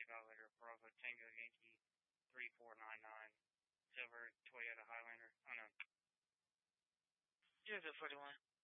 Chicago letter, Bravo Tango Yankee 3499, silver Toyota Highlander. Oh no. 041.